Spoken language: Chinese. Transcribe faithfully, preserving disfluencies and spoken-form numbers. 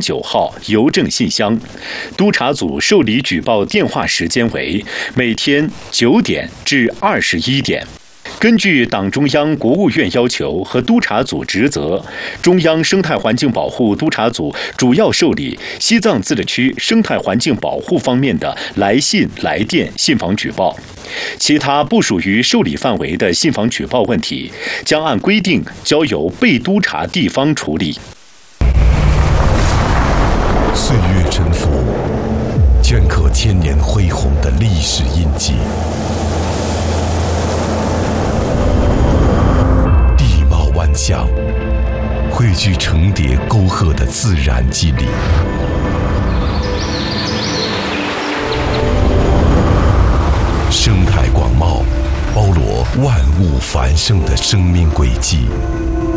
九号邮政信箱。督察组受理举报电话时间为每天九点至二十一点。根据党中央、国务院要求和督察组职责，中央生态环境保护督察组主要受理西藏自治区生态环境保护方面的来信、来电、信访举报。其他不属于受理范围的信访举报问题，将按规定交由被督察地方处理。 岁月沉浮，镌刻千年恢宏的历史印记。地貌万象，汇聚成叠沟壑的自然肌理。生态广袤，包罗万物繁盛的生命轨迹。